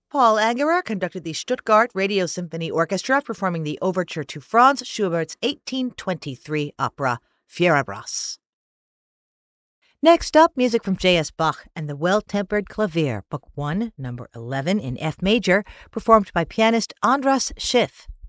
Paul Angerer conducted the Stuttgart Radio Symphony Orchestra performing the overture to Franz Schubert's 1823 opera Fierabras. Next up, music from J.S. Bach and the Well-Tempered Clavier, Book 1, Number 11 in F major, performed by pianist Andras Schiff.